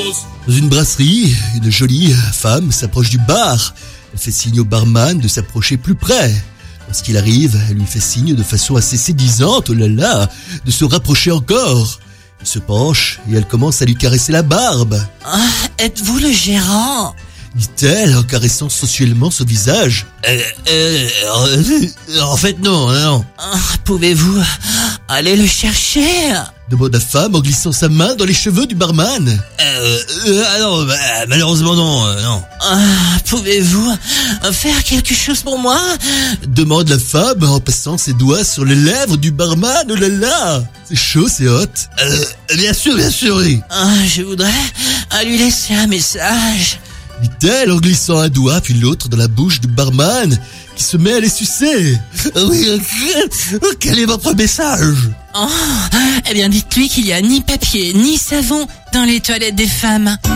Dans une brasserie, une jolie femme s'approche du bar. Elle fait signe au barman de s'approcher plus près. Lorsqu'il arrive, elle lui fait signe de façon assez séduisante, oh là là, de se rapprocher encore. Il se penche et elle commence à lui caresser la barbe. « Êtes-vous le gérant ?» dit-elle en caressant sensuellement son visage. En fait non. Pouvez-vous aller le chercher ?» demande la femme en glissant sa main dans les cheveux du barman. Non, malheureusement non. Pouvez-vous faire quelque chose pour moi ? Demande la femme en passant ses doigts sur les lèvres du barman, oh là là. C'est chaud, c'est hot. Bien sûr, oui. Je voudrais lui laisser un message. Dit-elle en glissant un doigt puis l'autre dans la bouche du barman qui se met à les sucer. Oui, quel est votre message ? Eh bien dites-lui qu'il n'y a ni papier ni savon dans les toilettes des femmes.